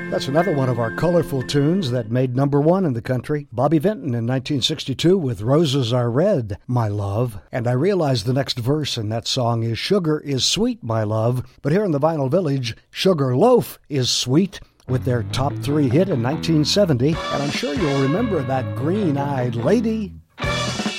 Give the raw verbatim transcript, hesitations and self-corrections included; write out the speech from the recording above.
That's another one of our colorful tunes that made number one in the country. Bobby Vinton in nineteen sixty-two with Roses Are Red, My Love. And I realize the next verse in that song is Sugar is Sweet, My Love. But here in the Vinyl Village, Sugar Loaf is Sweet, with their top three hit in nineteen seventy. And I'm sure you'll remember that green-eyed lady.